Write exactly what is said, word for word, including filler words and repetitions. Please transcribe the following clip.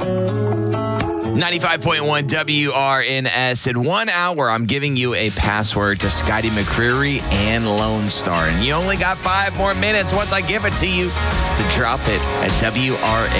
ninety-five point one W R N S. In one hour, I'm giving you a password to Scotty McCreery and Lone Star. And you only got five more minutes once I give it to you to drop it at W R N S.